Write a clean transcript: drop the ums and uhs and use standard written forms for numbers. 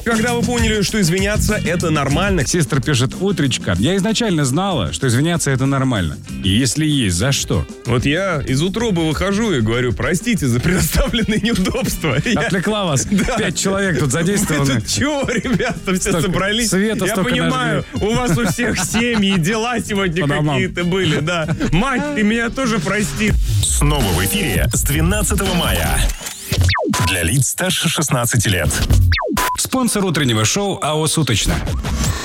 Когда вы поняли, что извиняться — это нормально? Сестра пишет: утречка. Я изначально знала, что извиняться это нормально. И если есть, за что? Вот я из утробы выхожу и говорю: простите за предоставленные неудобства. Отвлекла вас. 5 человек тут задействованы. Вы тут чего, ребята, все собрались? Света Я понимаю, у вас у всех семьи, дела сегодня какие-то были, да. Мать, ты меня тоже прости. Снова в эфире с 12 мая. Для лиц старше 16 лет. Спонсор утреннего шоу АО «Суточно».